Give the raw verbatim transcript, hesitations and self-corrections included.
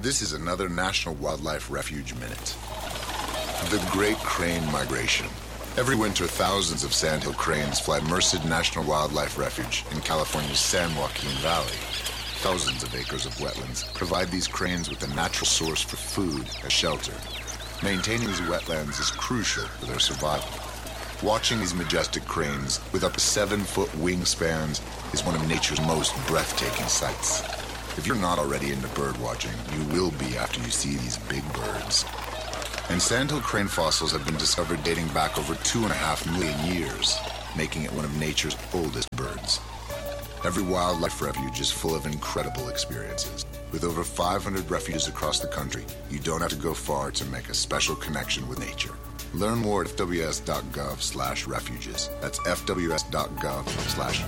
This is another National Wildlife Refuge Minute. The Great Crane Migration. Every winter, thousands of sandhill cranes fly Merced National Wildlife Refuge in California's San Joaquin Valley. Thousands of acres of wetlands provide these cranes with a natural source for food and shelter. Maintaining these wetlands is crucial for their survival. Watching these majestic cranes with up to seven-foot wingspans is one of nature's most breathtaking sights. If you're not already into bird watching, you will be after you see these big birds. And sandhill crane fossils have been discovered dating back over two and a half million years, making it one of nature's oldest birds. Every wildlife refuge is full of incredible experiences. With over five hundred refuges across the country, you don't have to go far to make a special connection with nature. Learn more at f w s dot gov slash refuges. That's f w s dot gov slash